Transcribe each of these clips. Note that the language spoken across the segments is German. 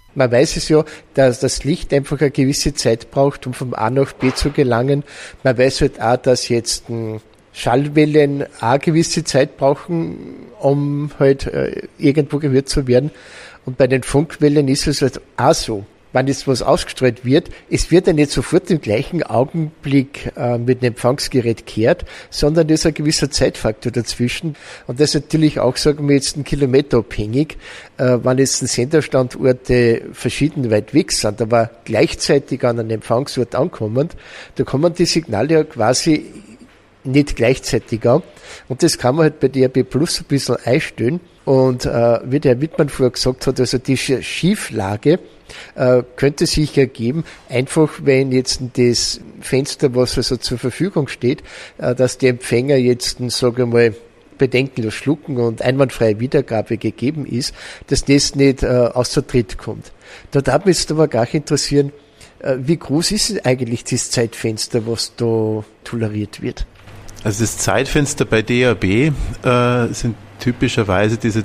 Man weiß es ja, dass das Licht einfach eine gewisse Zeit braucht, um vom A nach B zu gelangen. Man weiß halt auch, dass jetzt Schallwellen auch eine gewisse Zeit brauchen, um halt irgendwo gehört zu werden. Und bei den Funkwellen ist es halt auch so. Wenn jetzt was ausgestrahlt wird, es wird ja nicht sofort im gleichen Augenblick mit dem Empfangsgerät gehört, sondern da ist ein gewisser Zeitfaktor dazwischen. Und das ist natürlich auch, sagen wir jetzt, kilometerabhängig. Wenn jetzt Senderstandorte verschieden weit weg sind, aber gleichzeitig an einem Empfangsort ankommen, da kommen die Signale ja quasi nicht gleichzeitig an. Und das kann man halt bei DAB Plus ein bisschen einstellen. Und wie der Herr Wittmann vorher gesagt hat, also die Schieflage könnte sich ergeben, einfach wenn jetzt das Fenster, was also zur Verfügung steht, dass die Empfänger jetzt, sagen wir mal, bedenkenlos schlucken und einwandfreie Wiedergabe gegeben ist, dass das nicht außer Tritt kommt. Da darf mich jetzt aber gar interessieren, wie groß ist eigentlich das Zeitfenster, was da toleriert wird? Also das Zeitfenster bei DAB sind typischerweise diese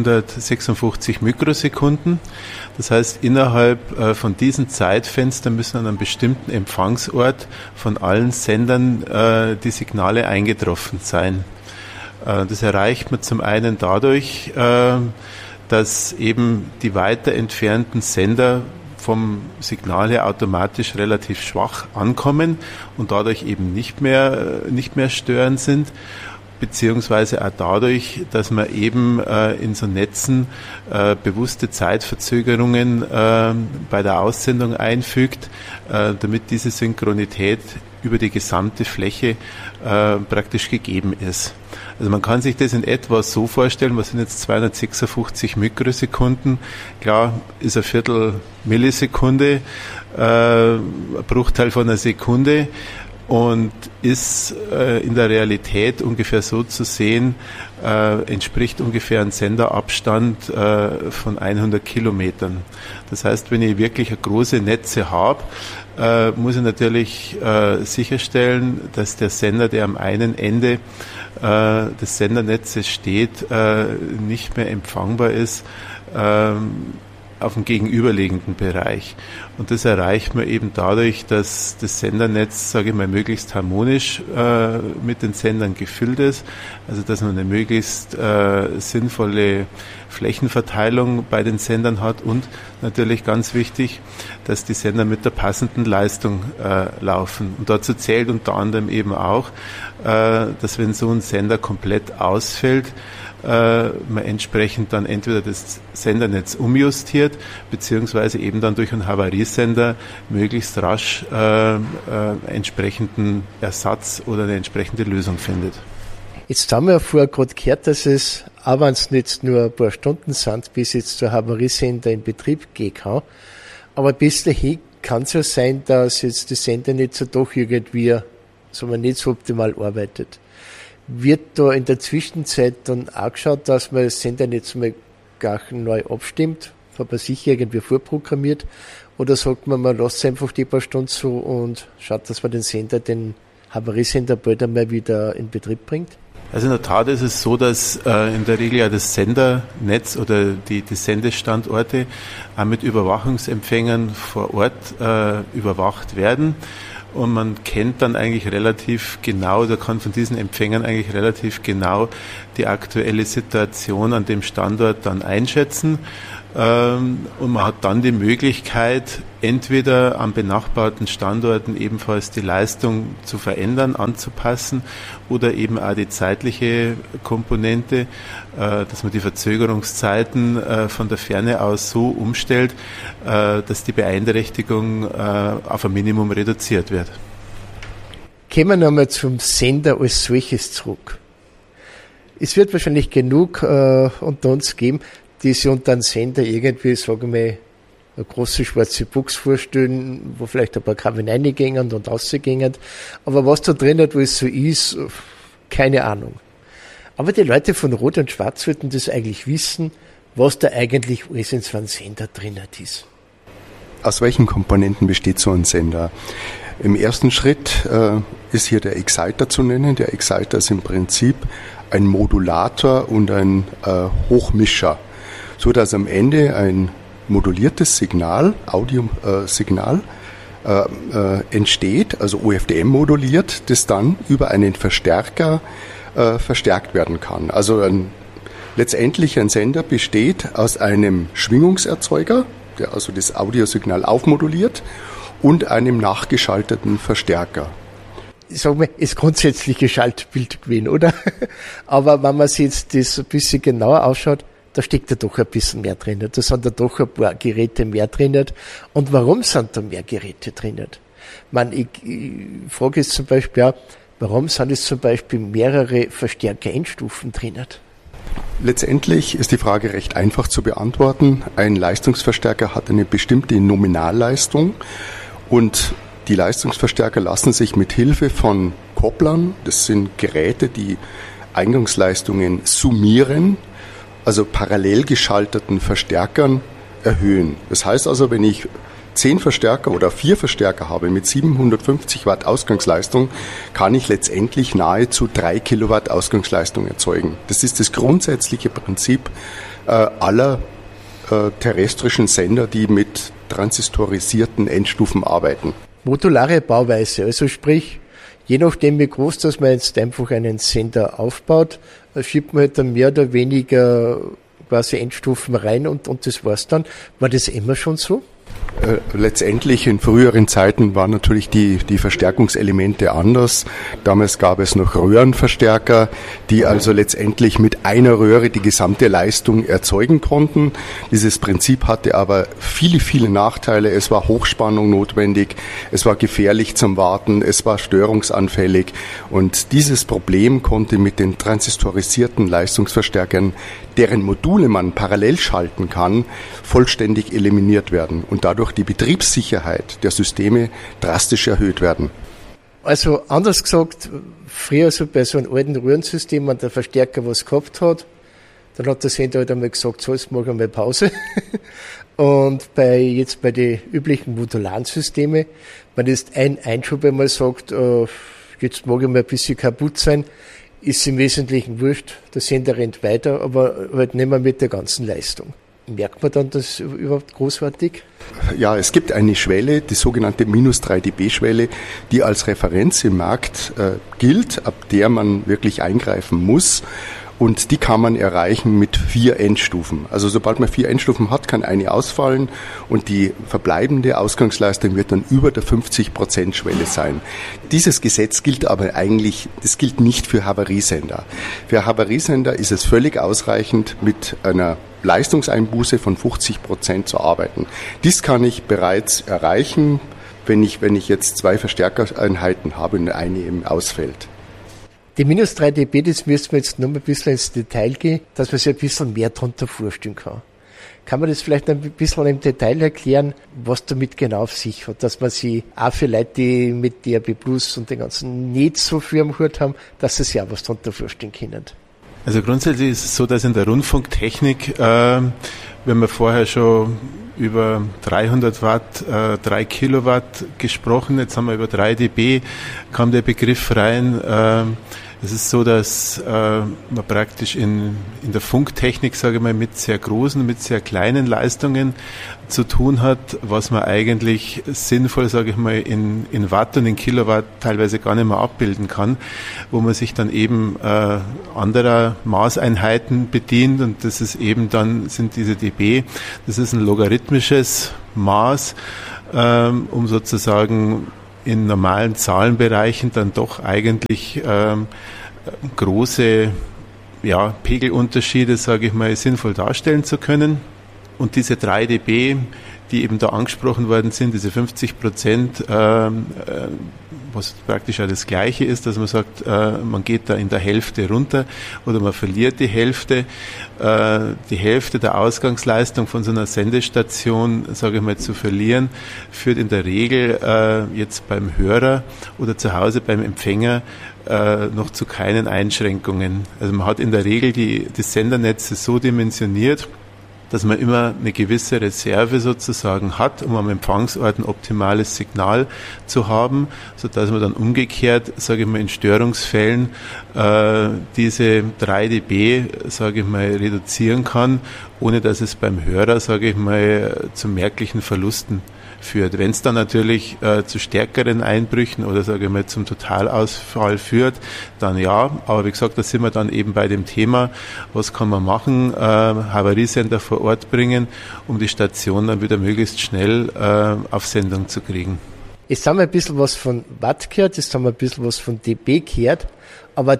256 Mikrosekunden. Das heißt, innerhalb von diesen Zeitfenstern müssen an einem bestimmten Empfangsort von allen Sendern die Signale eingetroffen sein. Das erreicht man zum einen dadurch, dass eben die weiter entfernten Sender vom Signal her automatisch relativ schwach ankommen und dadurch eben nicht mehr störend sind, beziehungsweise auch dadurch, dass man eben in so Netzen bewusste Zeitverzögerungen bei der Aussendung einfügt, damit diese Synchronität über die gesamte Fläche praktisch gegeben ist. Also man kann sich das in etwa so vorstellen, was sind jetzt 256 Mikrosekunden, klar ist ein Viertel Millisekunde, ein Bruchteil von einer Sekunde und ist in der Realität ungefähr so zu sehen, entspricht ungefähr einem Senderabstand von 100 Kilometern. Das heißt, wenn ich wirklich große Netze habe, muss ich natürlich sicherstellen, dass der Sender, der am einen Ende des Sendernetzes steht, nicht mehr empfangbar ist auf dem gegenüberliegenden Bereich. Und das erreicht man eben dadurch, dass das Sendernetz, sage ich mal, möglichst harmonisch mit den Sendern gefüllt ist, also dass man eine möglichst sinnvolle Flächenverteilung bei den Sendern hat und natürlich ganz wichtig, dass die Sender mit der passenden Leistung laufen. Und dazu zählt unter anderem eben auch, dass wenn so ein Sender komplett ausfällt, man entsprechend dann entweder das Sendernetz umjustiert, beziehungsweise eben dann durch einen Havariesender möglichst rasch entsprechenden Ersatz oder eine entsprechende Lösung findet. Jetzt haben wir ja vorher gerade gehört, dass es, auch wenn es nicht nur ein paar Stunden sind, bis jetzt der Havariesender in Betrieb gehen kann, aber bis dahin kann es ja sein, dass jetzt das Sendernetz doch irgendwie, sagen wir, nicht so optimal arbeitet. Wird da in der Zwischenzeit dann auch geschaut, dass man das Sendernetz mal gar neu abstimmt? Hat man sicher irgendwie vorprogrammiert? Oder sagt man, man lässt es einfach die paar Stunden so und schaut, dass man den Havariesender bald einmal wieder in Betrieb bringt? Also in der Tat ist es so, dass in der Regel ja das Sendernetz oder die Sendestandorte auch mit Überwachungsempfängern vor Ort überwacht werden. Und man kennt dann eigentlich relativ genau, oder kann von diesen Empfängern eigentlich relativ genau die aktuelle Situation an dem Standort dann einschätzen. Und man hat dann die Möglichkeit, entweder an benachbarten Standorten ebenfalls die Leistung zu verändern, anzupassen oder eben auch die zeitliche Komponente, dass man die Verzögerungszeiten von der Ferne aus so umstellt, dass die Beeinträchtigung auf ein Minimum reduziert wird. Kommen wir nochmal zum Sender als solches zurück. Es wird wahrscheinlich genug unter uns geben, die sich unter einen Sender irgendwie, sagen wir, eine große schwarze Box vorstellen, wo vielleicht ein paar Kabel reingehen und rausgehen. Aber was da drin alles so ist, keine Ahnung. Aber die Leute von Rot und Schwarz sollten das eigentlich wissen, was da eigentlich alles in so einem Sender drin ist. Aus welchen Komponenten besteht so ein Sender? Im ersten Schritt ist hier der Exciter zu nennen. Der Exciter ist im Prinzip ein Modulator und ein Hochmischer, so dass am Ende ein moduliertes Signal, Audiosignal, entsteht, also OFDM moduliert, das dann über einen Verstärker verstärkt werden kann. Also letztendlich ein Sender besteht aus einem Schwingungserzeuger, der also das Audiosignal aufmoduliert, und einem nachgeschalteten Verstärker. Sagen wir, ist grundsätzliche Schaltbild gewesen, oder? Aber wenn man sich jetzt das ein bisschen genauer ausschaut, da steckt ja doch ein bisschen mehr drin. Da sind ja doch ein paar Geräte mehr drin. Und warum sind da mehr Geräte drin? Ich frage jetzt zum Beispiel auch, warum sind es zum Beispiel mehrere Verstärker-Endstufen drin? Letztendlich ist die Frage recht einfach zu beantworten. Ein Leistungsverstärker hat eine bestimmte Nominalleistung und die Leistungsverstärker lassen sich mit Hilfe von Kopplern, das sind Geräte, die Eingangsleistungen summieren, also parallel geschalteten Verstärkern erhöhen. Das heißt also, wenn ich 10 Verstärker oder 4 Verstärker habe mit 750 Watt Ausgangsleistung, kann ich letztendlich nahezu 3 Kilowatt Ausgangsleistung erzeugen. Das ist das grundsätzliche Prinzip aller terrestrischen Sender, die mit transistorisierten Endstufen arbeiten. Modulare Bauweise, also sprich, je nachdem wie groß dass man jetzt einfach einen Sender aufbaut, schiebt man halt dann mehr oder weniger quasi Endstufen rein und das war's dann. War das immer schon so? Letztendlich in früheren Zeiten waren natürlich die Verstärkungselemente anders. Damals gab es noch Röhrenverstärker, die also letztendlich mit einer Röhre die gesamte Leistung erzeugen konnten. Dieses Prinzip hatte aber viele, viele Nachteile. Es war Hochspannung notwendig, es war gefährlich zum Warten, es war störungsanfällig. Und dieses Problem konnte mit den transistorisierten Leistungsverstärkern, deren Module man parallel schalten kann, vollständig eliminiert werden und dadurch die Betriebssicherheit der Systeme drastisch erhöht werden. Also anders gesagt, früher so bei so einem alten Röhrensystem, wenn der Verstärker was gehabt hat, dann hat der Sender halt einmal gesagt, so, jetzt machen wir Pause. Und jetzt bei den üblichen modularen Systemen, wenn jetzt ein Einschub einmal sagt, jetzt mag ich mal ein bisschen kaputt sein, ist im Wesentlichen wurscht, der Sender rennt weiter, aber halt nicht mehr mit der ganzen Leistung. Merkt man dann das überhaupt großartig? Ja, es gibt eine Schwelle, die sogenannte -3 dB-Schwelle, die als Referenz im Markt gilt, ab der man wirklich eingreifen muss. Und die kann man erreichen mit 4 Endstufen. Also sobald man 4 Endstufen hat, kann eine ausfallen und die verbleibende Ausgangsleistung wird dann über der 50%-Schwelle sein. Dieses Gesetz gilt aber eigentlich, das gilt nicht für Havariesender. Für Havariesender ist es völlig ausreichend, mit einer Leistungseinbuße von 50% zu arbeiten. Dies kann ich bereits erreichen, wenn ich jetzt 2 Verstärkereinheiten habe und eine eben ausfällt. Die -3 dB, das müssen wir jetzt noch ein bisschen ins Detail gehen, dass man sich ein bisschen mehr darunter vorstellen kann. Kann man das vielleicht ein bisschen im Detail erklären, was damit genau auf sich hat, dass man sie auch für Leute, die mit DAB+ und den ganzen nicht so viel am Hut haben, dass sie sich auch was darunter vorstellen können? Also grundsätzlich ist es so, dass in der Rundfunktechnik, wenn wir vorher schon über 300 Watt, 3 Kilowatt gesprochen, jetzt haben wir über 3 dB, kam der Begriff rein. Es ist so, dass man praktisch in der Funktechnik, sage ich mal, mit sehr großen, mit sehr kleinen Leistungen zu tun hat, was man eigentlich sinnvoll, sage ich mal, in Watt und in Kilowatt teilweise gar nicht mehr abbilden kann, wo man sich dann eben anderer Maßeinheiten bedient und das ist eben dann, sind diese dB, das ist ein logarithmisches Maß, um sozusagen in normalen Zahlenbereichen dann doch eigentlich große Pegelunterschiede, sage ich mal, sinnvoll darstellen zu können. Und diese 3 dB, die eben da angesprochen worden sind, diese 50%, was praktisch auch das Gleiche ist, dass man sagt, man geht da in der Hälfte runter oder man verliert die Hälfte. Die Hälfte der Ausgangsleistung von so einer Sendestation, sage ich mal, zu verlieren, führt in der Regel jetzt beim Hörer oder zu Hause beim Empfänger noch zu keinen Einschränkungen. Also man hat in der Regel die Sendernetze so dimensioniert, dass man immer eine gewisse Reserve sozusagen hat, um am Empfangsort ein optimales Signal zu haben, sodass man dann umgekehrt, sage ich mal, in Störungsfällen diese 3 dB, sage ich mal, reduzieren kann, ohne dass es beim Hörer, sage ich mal, zu merklichen Verlusten führt. Wenn es dann natürlich zu stärkeren Einbrüchen oder sage ich mal zum Totalausfall führt, dann ja. Aber wie gesagt, da sind wir dann eben bei dem Thema, was kann man machen, Havariesender vor Ort bringen, um die Station dann wieder möglichst schnell auf Sendung zu kriegen. Jetzt haben wir ein bisschen was von Watt gehört, jetzt haben wir ein bisschen was von dB gehört, aber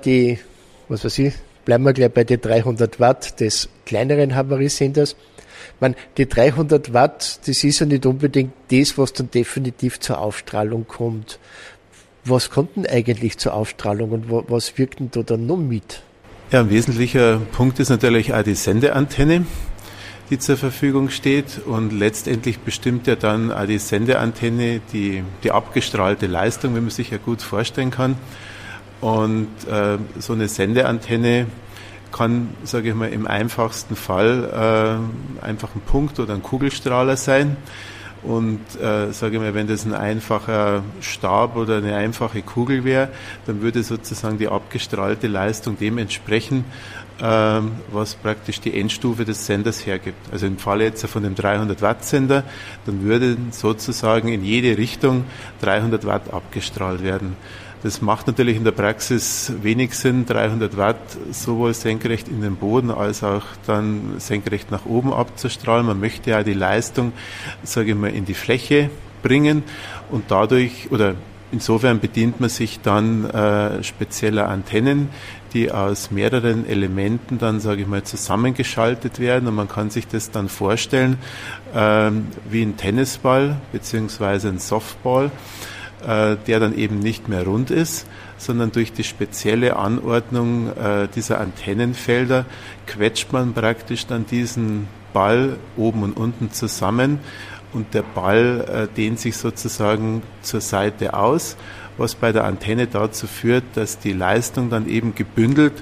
bleiben wir gleich bei den 300 Watt des kleineren Havariesenders. Die 300 Watt, das ist ja nicht unbedingt das, was dann definitiv zur Ausstrahlung kommt. Was kommt denn eigentlich zur Ausstrahlung und was wirkt denn da dann noch mit? Ja, ein wesentlicher Punkt ist natürlich auch die Sendeantenne, die zur Verfügung steht, und letztendlich bestimmt ja dann auch die Sendeantenne die abgestrahlte Leistung, wie man sich ja gut vorstellen kann. Und so eine Sendeantenne kann, sage ich mal, im einfachsten Fall einfach ein Punkt oder ein Kugelstrahler sein. Und sage ich mal, wenn das ein einfacher Stab oder eine einfache Kugel wäre, dann würde sozusagen die abgestrahlte Leistung dem entsprechen, was praktisch die Endstufe des Senders hergibt. Also im Falle jetzt von dem 300 Watt Sender, dann würde sozusagen in jede Richtung 300 Watt abgestrahlt werden. Das macht natürlich in der Praxis wenig Sinn, 300 Watt sowohl senkrecht in den Boden als auch dann senkrecht nach oben abzustrahlen. Man möchte ja die Leistung, sage ich mal, in die Fläche bringen, und dadurch oder insofern bedient man sich dann spezieller Antennen, die aus mehreren Elementen dann, sage ich mal, zusammengeschaltet werden, und man kann sich das dann vorstellen wie ein Tennisball beziehungsweise ein Softball, der dann eben nicht mehr rund ist, sondern durch die spezielle Anordnung dieser Antennenfelder quetscht man praktisch dann diesen Ball oben und unten zusammen, und der Ball dehnt sich sozusagen zur Seite aus, was bei der Antenne dazu führt, dass die Leistung dann eben gebündelt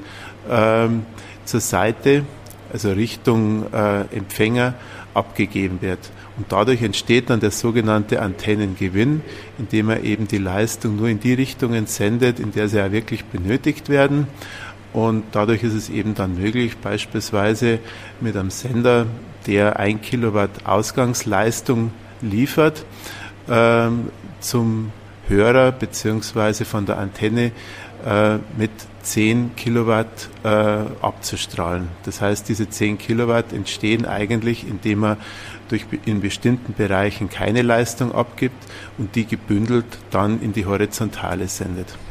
zur Seite, also Richtung Empfänger, abgegeben wird. Und dadurch entsteht dann der sogenannte Antennengewinn, indem er eben die Leistung nur in die Richtungen sendet, in der sie ja wirklich benötigt werden. Und dadurch ist es eben dann möglich, beispielsweise mit einem Sender, der 1 Kilowatt Ausgangsleistung liefert, zum Hörer bzw. von der Antenne mit 10 Kilowatt abzustrahlen. Das heißt, diese 10 Kilowatt entstehen eigentlich, indem man in bestimmten Bereichen keine Leistung abgibt und die gebündelt dann in die Horizontale sendet.